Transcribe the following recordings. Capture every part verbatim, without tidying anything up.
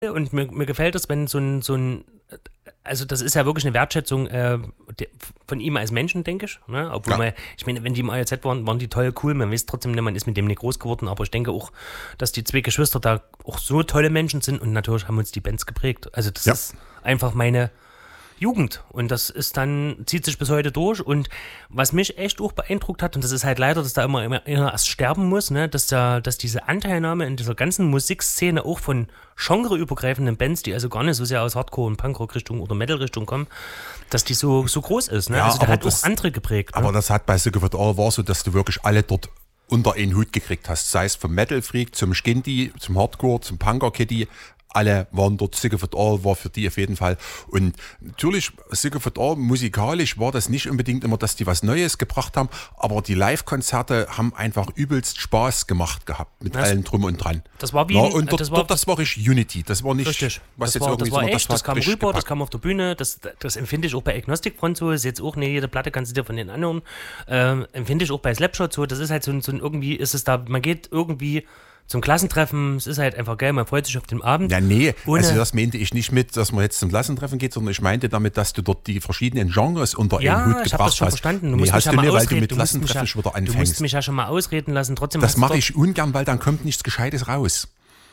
und mir, mir gefällt es, wenn so ein, so ein, also das ist ja wirklich eine Wertschätzung äh, de, von ihm als Menschen, denke ich. Ne? Obwohl Ja. man, ich meine, wenn die im A J Z waren, waren die toll, cool. Man weiß trotzdem, man ist mit dem nicht groß geworden, aber ich denke auch, dass die zwei Geschwister da auch so tolle Menschen sind und natürlich haben uns die Bands geprägt. Also das Ja. ist einfach meine Jugend und das ist dann, zieht sich bis heute durch und was mich echt auch beeindruckt hat und das ist halt leider, dass da immer, immer, immer erst sterben muss, ne, dass da, dass diese Anteilnahme in dieser ganzen Musikszene auch von genreübergreifenden Bands, die also gar nicht so sehr aus Hardcore- und Punkrock-Richtung oder Metal-Richtung kommen, dass die so, so groß ist, ne, Ja, also der aber hat das- auch andere geprägt. Aber Ne? das hat bei Sick of It All war so, dass du wirklich alle dort unter einen Hut gekriegt hast. Sei es vom Metal Freak zum Skindy, zum Hardcore, zum Punker Kitty. Alle waren dort. Sick of It All war für die auf jeden Fall. Und natürlich, Sick of It All, musikalisch war das nicht unbedingt immer, dass die was Neues gebracht haben, aber die Live-Konzerte haben einfach übelst Spaß gemacht gehabt mit Das- allem drum und dran. Das war wie Ja, ein- und dort, das das war- war, dort, das war ich Unity. Das war nicht, Richtig. was das jetzt war, irgendwie das war so, echt, das, war kam frisch rüber, das gepackt. kam auf der Bühne, das, das empfinde ich auch bei Agnostic Front so, ist jetzt auch nicht jede Platte, kannst du dir von den anhören, ähm, empfinde ich auch bei Slapshot so, das ist halt so ein, so ein irgendwie, ist es da, man geht irgendwie zum Klassentreffen, es ist halt einfach geil, man freut sich auf den Abend. Ja, nee, Ohne- also das meinte ich nicht mit, dass man jetzt zum Klassentreffen geht, sondern ich meinte damit, dass du dort die verschiedenen Genres unter Ja, einen Hut ich gebracht habe das schon hast. verstanden. Du nee, musst hast mich ja du mal nicht, weil ausreden. du mit Du musst mich Klassentreffen ja, schon wieder Du musst anfängst. mich ja schon mal ausreden lassen, trotzdem Das hast du mache doch- ich ungern, weil dann kommt nichts Gescheites raus.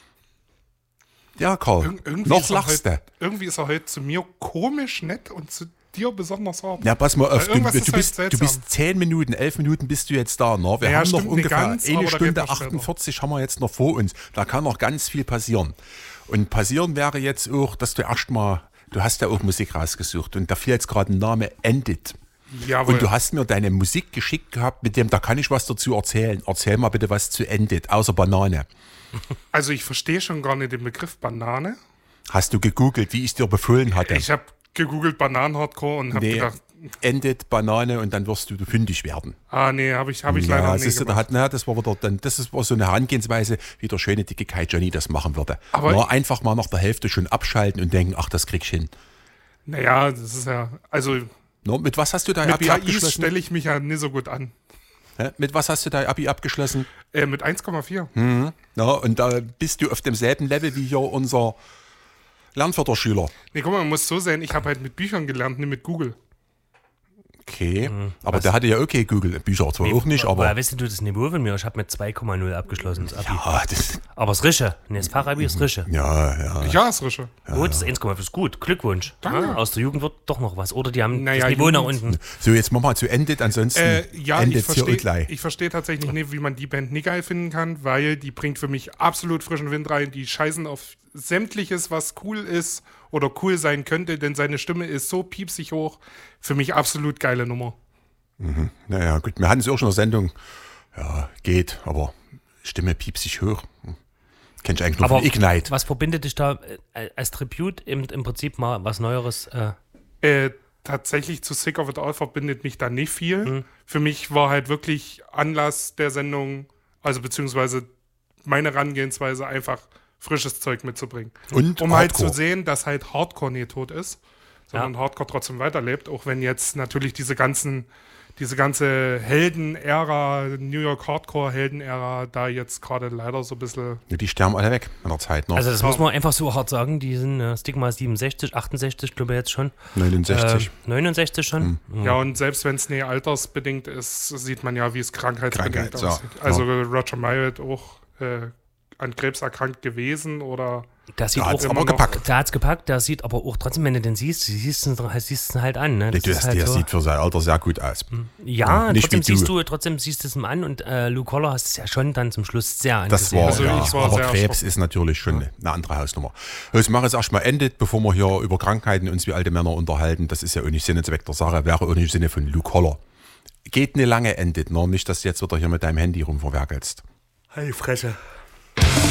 Ja, Karl, Ir irgendwie, noch ist er lachst heute, du. irgendwie ist er heute zu mir komisch nett und zu dir besonders hart. Ja, pass mal auf, Weil du, irgendwas du, ist bist, halt du seltsam. bist zehn Minuten, elf Minuten bist du jetzt da. Ne? Wir Ja, haben noch stimmt nicht ungefähr ganz, aber eine da Stunde geht noch später. achtundvierzig haben wir jetzt noch vor uns. Da kann noch ganz viel passieren. Und passieren wäre jetzt auch, dass du erstmal, du hast ja auch Musik rausgesucht und da fiel jetzt gerade ein Name, Endit. Jawohl. Und du hast mir deine Musik geschickt gehabt, mit dem, da kann ich was dazu erzählen. Erzähl mal bitte was zu Endit, außer Banane. Also ich verstehe schon gar nicht den Begriff Banane. Hast du gegoogelt, wie ich dir befohlen hatte? Ich habe gegoogelt Bananen-Hardcore und habe nee, gedacht, Endit, Banane und dann wirst du fündig werden. ah nee, habe ich, hab ich leider Ja, nicht siehst du, da gemacht. hat, na, das war wieder dann, das ist, war so eine Herangehensweise, wie der schöne dicke Kai Johnny das machen würde. Aber- Na, einfach mal nach der Hälfte schon abschalten und denken, ach, das krieg ich hin. Naja, das ist ja, also Na, mit was hast du dein mit Abi K Is abgeschlossen? stelle ich mich ja nicht so gut an. Hä? Mit was hast du dein Abi abgeschlossen? Äh, mit eins Komma vier. Hm. Na, und da bist du auf demselben Level wie hier unser Lernförderschüler. Nee, guck mal, man muss so sehen, ich habe halt mit Büchern gelernt, nicht mit Google. Okay, aber der hatte ja okay Google. Bücher zwar auch nicht, Woher aber. weißt du das Niveau von mir? Ich habe mit zwei Komma null abgeschlossen, das Abi. Ja, das, Aber das Rische, nee, das Fachabi ist Rische. ja, ja. Ja, ist Rische. Gut, das eins Komma fünf ist gut, Glückwunsch. Danke. Ja, aus der Jugend wird doch noch was. Oder die haben Naja, das Niveau nach Jugend- unten. So, jetzt machen wir zu Endit, ansonsten Äh, ja, ich endet hier verstehe und gleich. ich versteh tatsächlich nicht, wie man die Band nicht geil finden kann, weil die bringt für mich absolut frischen Wind rein. Die scheißen auf sämtliches, was cool ist oder cool sein könnte, denn seine Stimme ist so piepsig hoch. Für mich absolut geile Nummer. Naja, gut, wir hatten es auch schon in der Sendung. Ja, geht, aber Stimme piepsig hoch. Hm. Kenn ich eigentlich nur Aber von Ignite. was verbindet dich da äh, als Tribute im, im Prinzip mal was Neueres? Äh, Äh, tatsächlich zu Sick of It All verbindet mich da nicht viel. Mhm. Für mich war halt wirklich Anlass der Sendung, also beziehungsweise meine Herangehensweise einfach frisches Zeug mitzubringen. Und um halt Hardcore. zu sehen, dass halt Hardcore nie tot ist, sondern Ja. Hardcore trotzdem weiterlebt, auch wenn jetzt natürlich diese ganzen, diese ganze Helden-Ära, New York Hardcore-Helden-Ära da jetzt gerade leider so ein bisschen. Ja, die sterben alle weg in der Zeit noch. also das muss man einfach so hart sagen, die sind äh, Stigma siebenundsechzig, achtundsechzig, glaube ich jetzt schon. neunundsechzig. Äh, neunundsechzig schon. Mhm. Ja, und selbst wenn es nie altersbedingt ist, sieht man ja, wie es krankheitsbedingt Krankheit, ja. aussieht. Also Roger Mayotte auch äh, an Krebs erkrankt gewesen oder Der sieht Da auch hat's immer aber noch- gepackt. Der hat's gepackt, der sieht aber auch trotzdem, wenn du den siehst, du siehst ihn siehst ihn halt an. Ne? Der, Das ist der, halt der so. sieht für sein Alter sehr gut aus. Ja, nicht trotzdem wie du. siehst du, trotzdem siehst du es ihm an und äh, Luke Collar hast es ja schon dann zum Schluss sehr Das angesehen. war, Also ja, ich war aber sehr Krebs erschrocken. ist natürlich schon eine andere Hausnummer. Also, ich mache jetzt erstmal Endit, bevor wir hier über Krankheiten uns wie alte Männer unterhalten. Das ist ja auch nicht Sinn und Zweck der Sache, wäre auch nicht im Sinne von Luke Holler. Geht eine lange Endit, ne? Nicht, dass du jetzt wieder hier mit deinem Handy rumverwerkelst. Hey, Fresse.